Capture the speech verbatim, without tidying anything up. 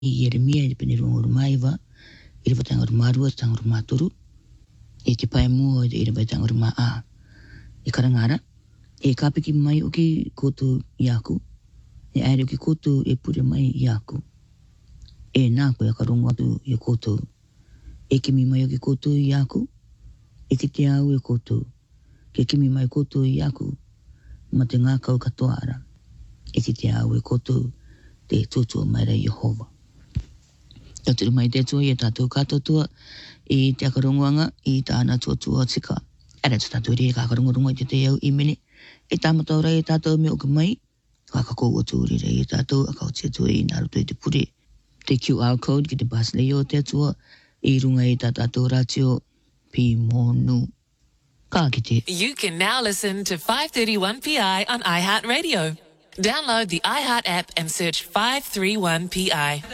I Yeremia i pene rungo rumaiwa, i rewa tanga rumarua, tanga rumaturu, e te pae mua i rewa tanga ruma a. E karangara, e kāpiki mai o ki koutou i aku, e aere o ki koutou e pure mai i aku. E nā koe a karongo atu i koutou. E kimi mai o ki koutou i aku, e ki te au e koutou. Ke kimi mai koutou i aku, ma te ngā kau katoa ara. E ki te au e koutou, te tūtua mai rei Jehova. Tauturu mai te tua i e tātou katotua i te akarongoanga i tāna tuatua tika. Ara tu tātou rea ka akarongorongo i te te au i mene. E tāmatau rei e tātou me o ka mai. Ka kakou atu uri rei e tātou a kau tia tua i nā ruto i te pure. Te Q R code ki te bus leo te tua i runga i tā tātou ratio pi monu. Ka kite. You can now listen to five thirty-one P I on iHeartRadio. Download the iHeart app and search five thirty-one P I.